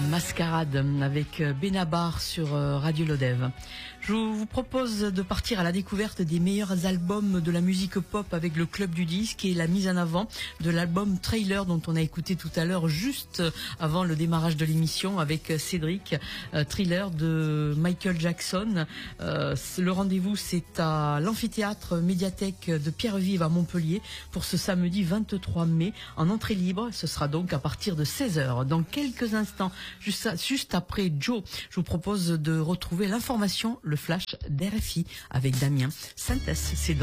Mascarade avec Benabar sur Radio Lodève. Je vous propose de partir à la découverte des meilleurs albums de la musique pop avec le Club du Disque et la mise en avant de l'album Trailer dont on a écouté tout à l'heure juste avant le démarrage de l'émission avec Cédric. Thriller de Michael Jackson. Le rendez-vous c'est à l'amphithéâtre médiathèque de Pierre-Vive à Montpellier pour ce samedi 23 mai en entrée libre. Ce sera donc à partir de 16h. Dans quelques instants, juste après Joe, je vous propose de retrouver l'information, le flash d'RFI avec Damien Santès. C'est